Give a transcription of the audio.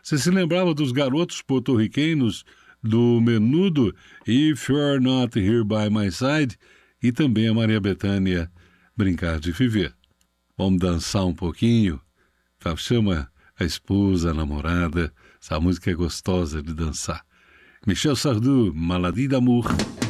Você se lembrava dos garotos porto-riquenos do Menudo, If You're Not Here By My Side, e também a Maria Bethânia, Brincar de Viver. Vamos dançar um pouquinho? Chama a esposa, a namorada. Essa música é gostosa de dançar. Michel Sardou, Maladie d'amour.